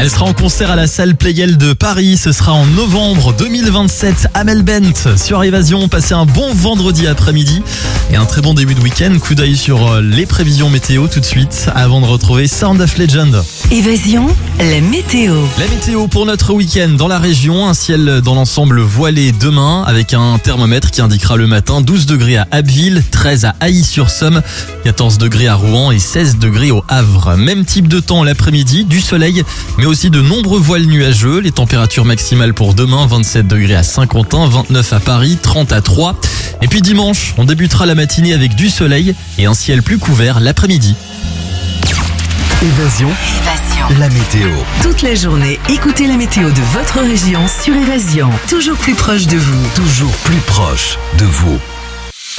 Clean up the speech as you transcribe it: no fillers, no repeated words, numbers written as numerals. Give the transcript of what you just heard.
Elle sera en concert à la salle Pleyel de Paris. Ce sera en novembre 2027. Amel Bent sur Évasion. Passez un bon vendredi après-midi et un très bon début de week-end. Coup d'œil sur les prévisions météo tout de suite avant de retrouver Sound of Legend. Évasion, la météo. La météo pour notre week-end dans la région. Un ciel dans l'ensemble voilé demain avec un thermomètre qui indiquera le matin 12 degrés à Abbeville, 13 à Ailly-sur-Somme, 14 degrés à Rouen et 16 degrés au Havre. Même type de temps l'après-midi, du soleil mais aussi de nombreux voiles nuageux. Les températures maximales pour demain, 27 degrés à Saint-Quentin, 29 à Paris, 30 à Troyes. Et puis dimanche, on débutera la matinée avec du soleil et un ciel plus couvert l'après-midi. Évasion, la météo. Toute la journée, écoutez la météo de votre région sur Évasion. Toujours plus proche de vous. Toujours plus proche de vous.